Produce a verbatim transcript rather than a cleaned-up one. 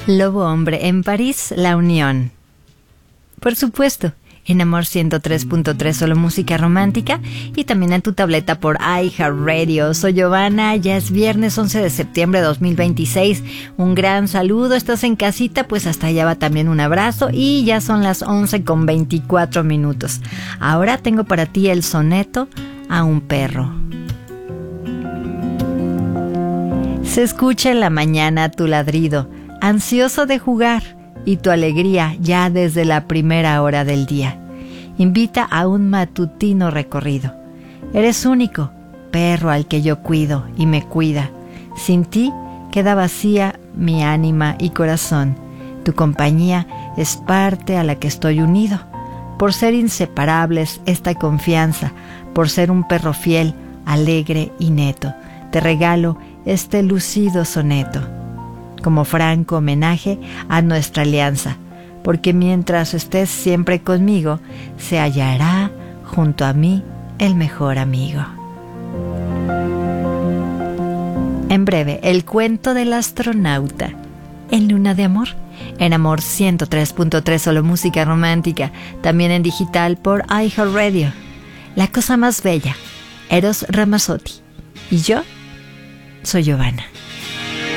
Lobo Hombre, en París, La Unión. Por supuesto, en Amor ciento tres punto tres, solo música romántica, y también en tu tableta por iHeartRadio. Soy Giovanna, ya es viernes once de septiembre de dos mil veintiséis. Un gran saludo, estás en casita, pues hasta allá va también un abrazo, y ya son las once con veinticuatro minutos. Ahora tengo para ti el soneto a un perro. Se escucha en la mañana tu ladrido, ansioso de jugar, y tu alegría ya desde la primera hora del día. Invita a un matutino recorrido. Eres único, perro al que yo cuido y me cuida. Sin ti queda vacía mi ánima y corazón. Tu compañía es parte a la que estoy unido. Por ser inseparables esta confianza, por ser un perro fiel, alegre y neto, te regalo este lucido soneto, como franco homenaje a nuestra alianza, porque mientras estés siempre conmigo, se hallará junto a mí el mejor amigo. En breve, el cuento del astronauta, en Luna de Amor, en Amor ciento tres punto tres, solo música romántica, también en digital por iHeartRadio. La cosa más bella, Eros Ramazzotti, y yo soy Giovanna.